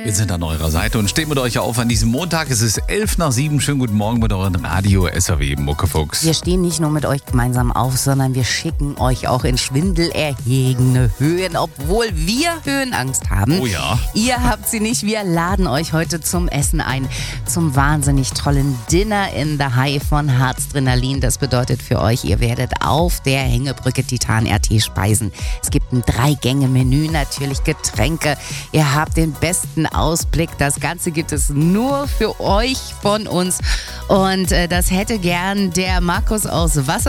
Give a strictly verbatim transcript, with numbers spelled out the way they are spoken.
Wir sind an eurer Seite und stehen mit euch auf an diesem Montag. Es ist elf nach sieben. Schönen guten Morgen mit euren Radio S R W Muckefuchs. Wir stehen nicht nur mit euch gemeinsam auf, sondern wir schicken euch auch in schwindelerregende Höhen, obwohl wir Höhenangst haben. Oh ja. Ihr habt sie nicht. Wir laden euch heute zum Essen ein. Zum wahnsinnig tollen Dinner in the High von Harzdrenalin. Das bedeutet für euch, ihr werdet auf der Hängebrücke Titan R T speisen. Es gibt ein Drei-Gänge-Menü, natürlich Getränke. Ihr habt den besten Ausblick. Das Ganze gibt es nur für euch von uns. Und äh, das hätte gern der Markus aus Wasser